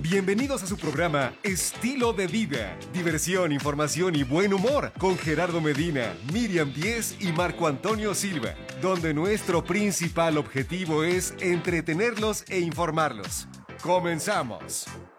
Bienvenidos a su programa Estilo de Vida. Diversión, información y buen humor con Gerardo Medina, Miriam Díez y Marco Antonio Silva, donde nuestro principal objetivo es entretenerlos e informarlos. ¡Comenzamos!